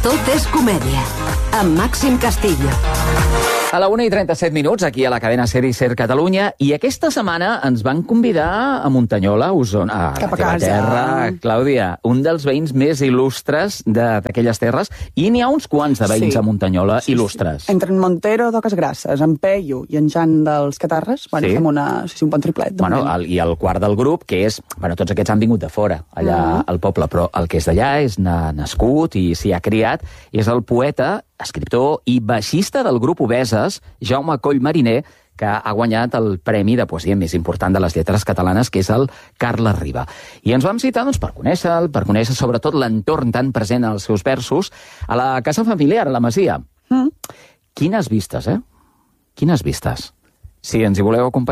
Tot és comèdia, amb Màxim Castillo. A la 1:37, aquí a la cadena SER i SER Catalunya, i aquesta setmana ens van convidar a Muntanyola, a Osona, a la teva terra, Clàudia, un dels veïns més il·lustres d'aquelles terres, i n'hi ha uns quants de veïns a Muntanyola il·lustres. Entre en Montero d'Oques Grasses, en Peyu i en Jan dels Catarres, fem un bon triplet. I el quart del grup, que és... tots aquests han vingut de fora, allà al poble, però el que és d'allà és nascut i s'hi ha criat, és el poeta, escriptor i baixista del grup Obeses, Jaume Coll Mariner, que ha guanyat el premi de poesia més important de les lletres catalanes, que és el Carles Riba. I ens vam citar per conèixer-lo, per conèixer sobretot l'entorn tan present als seus versos, a la casa familiar, a la Masia. Quines vistes, eh? Quines vistes. Si ens hi voleu acompanyar,